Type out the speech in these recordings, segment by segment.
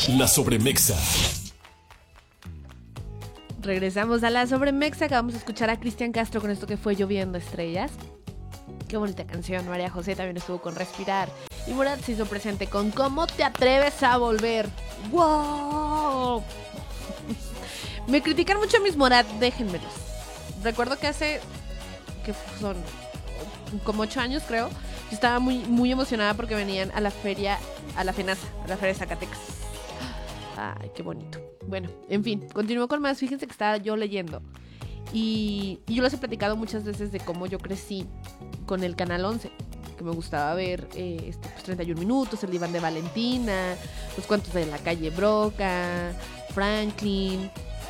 La Sobremexa. Regresamos a La Sobremexa. Acabamos de escuchar a Cristian Castro con esto que fue Lloviendo Estrellas. Qué bonita canción. María José también estuvo con Respirar. Y Morat se hizo presente con ¿Cómo te atreves a volver? ¡Wow! Me critican mucho a mis Morat, déjenmelos. Recuerdo que hace, que son como 8 años creo, yo estaba muy emocionada porque venían a la feria, a la FENAZA, a la feria de Zacatecas. Ay, qué bonito. Bueno, en fin, continúo con más. Fíjense que estaba yo leyendo y yo les he platicado muchas veces de cómo yo crecí con el Canal 11, que me gustaba ver pues 31 minutos, el diván de Valentina, los cuentos de la calle Broca, Franklin,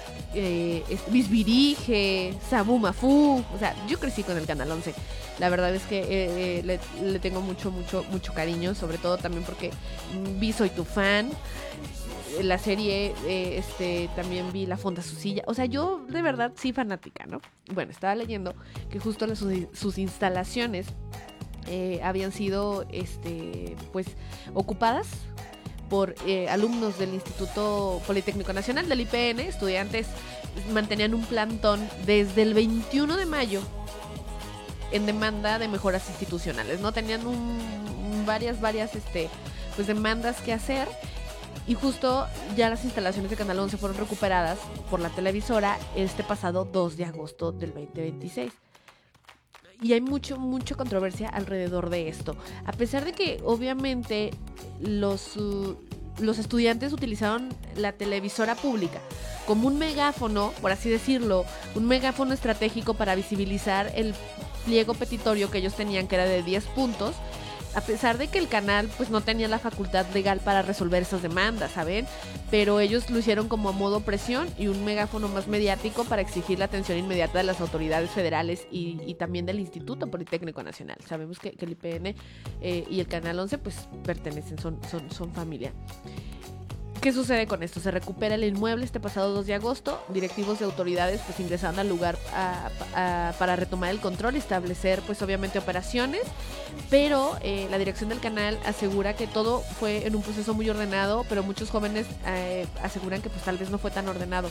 Bisbirige, Sabu Mafú. O sea, yo crecí con el Canal 11. La verdad es que le tengo mucho cariño, sobre todo también porque vi Soy tu fan. La serie, también vi La Fonda su silla. O sea, yo de verdad sí fanática, ¿no? Bueno, estaba leyendo que justo sus instalaciones habían sido, pues, ocupadas por alumnos del Instituto Politécnico Nacional, del IPN. Estudiantes mantenían un plantón desde el 21 de mayo en demanda de mejoras institucionales, ¿no? Tenían varias, pues, demandas que hacer. Y justo ya las instalaciones de Canal 11 fueron recuperadas por la televisora este pasado 2 de agosto del 2026. Y hay mucha controversia alrededor de esto. A pesar de que obviamente los estudiantes utilizaron la televisora pública como un megáfono, por así decirlo, un megáfono estratégico para visibilizar el pliego petitorio que ellos tenían, que era de 10 puntos, a pesar de que el canal pues no tenía la facultad legal para resolver esas demandas, ¿saben? Pero ellos lo hicieron como a modo presión y un megáfono más mediático para exigir la atención inmediata de las autoridades federales y también del Instituto Politécnico Nacional. Sabemos que el IPN y el Canal 11 pues pertenecen, son familia. ¿Qué sucede con esto? Se recupera el inmueble este pasado 2 de agosto. Directivos de autoridades pues ingresaron al lugar para retomar el control y establecer pues obviamente operaciones, pero la dirección del canal asegura que todo fue en un proceso muy ordenado, pero muchos jóvenes aseguran que pues tal vez no fue tan ordenado.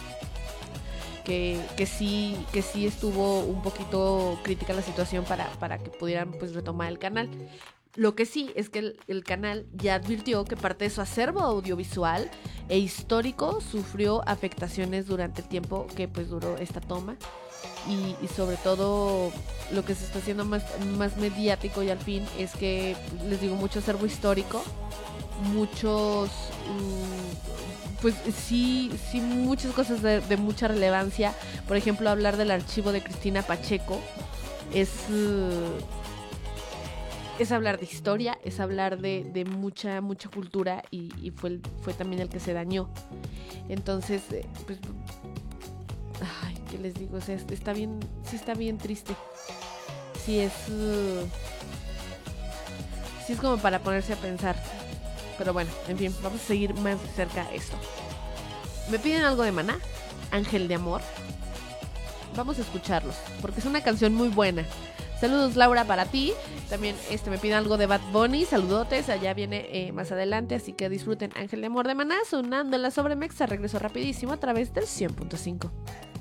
Que sí estuvo un poquito crítica la situación para que pudieran pues retomar el canal. Lo que sí es que el canal ya advirtió que parte de su acervo audiovisual e histórico sufrió afectaciones durante el tiempo que pues duró esta toma y sobre todo lo que se está haciendo más mediático y al fin es que, les digo, mucho acervo histórico, muchos pues sí muchas cosas de mucha relevancia. Por ejemplo, hablar del archivo de Cristina Pacheco es hablar de historia, es hablar de mucha cultura y fue también el que se dañó. Entonces, pues, ay, ¿qué les digo? O sea, está bien triste. Sí es como para ponerse a pensar. Pero bueno, en fin, vamos a seguir más de cerca esto. Me piden algo de Maná, Ángel de Amor. Vamos a escucharlos, porque es una canción muy buena. Saludos, Laura, para ti. También me piden algo de Bad Bunny. Saludotes, allá viene más adelante. Así que disfruten Ángel de Amor de Maná sonando en La Sobremexa. Regreso rapidísimo a través del 100.5.